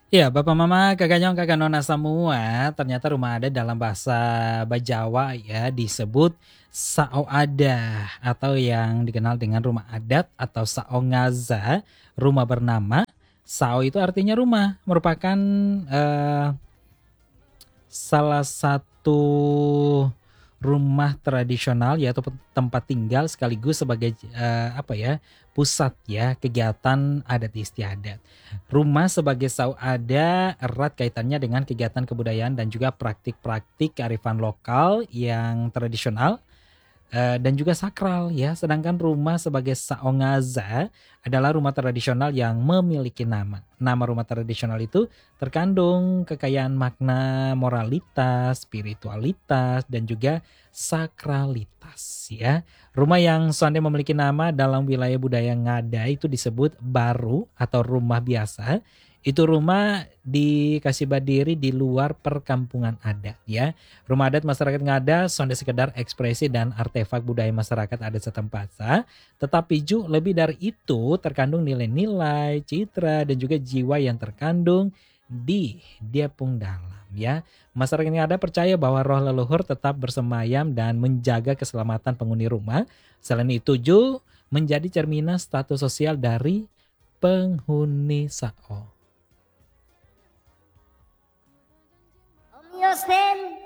Iya, Bapak Mama, Kakak Nyong, Kakak Nona semua, ternyata rumah adat dalam bahasa Bajawa ya disebut Saoada atau yang dikenal dengan rumah adat atau Saongaza, rumah bernama. Sao itu artinya rumah, merupakan eh, salah satu rumah tradisional yaitu tempat tinggal sekaligus sebagai apa ya pusat ya kegiatan adat istiadat. Rumah sebagai sauada erat kaitannya dengan kegiatan kebudayaan dan juga praktik-praktik kearifan lokal yang tradisional dan juga sakral ya. Sedangkan rumah sebagai saongaza adalah rumah tradisional yang memiliki nama. Nama rumah tradisional itu terkandung kekayaan makna moralitas, spiritualitas dan juga sakralitas ya. Rumah yang seandainya memiliki nama dalam wilayah budaya Ngada itu disebut baru atau rumah biasa. Itu rumah dikasih berdiri di luar perkampungan adat ya. Rumah adat masyarakat Ngada sonde sekedar ekspresi dan artefak budaya masyarakat adat setempat tetapi lebih dari itu terkandung nilai-nilai, citra dan juga jiwa yang terkandung di Diapung Dalam ya. Masyarakat Ngada percaya bahwa roh leluhur tetap bersemayam dan menjaga keselamatan penghuni rumah. Selain itu menjadi cerminan status sosial dari penghuni Sao. Omyosen